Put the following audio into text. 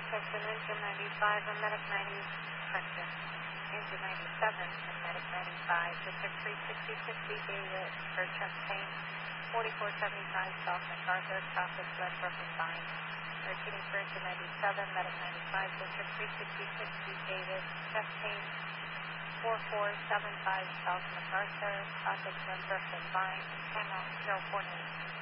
Attention, engine 95 and medic 90. Attention, engine 97 and medic 95. District 36060 David for chest pain. 4475 South MacArthur, traffic, blood, broken spine. Repeating for engine 97, medic 95, district 36060 David, chest pain. 4475 South MacArthur, traffic, blood, broken spine. Time out 049.